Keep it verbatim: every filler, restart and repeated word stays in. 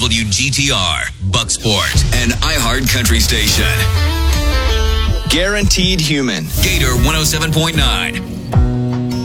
W G T R, Bucksport, and iHeart Country Station. Guaranteed Human. Gator one oh seven point nine.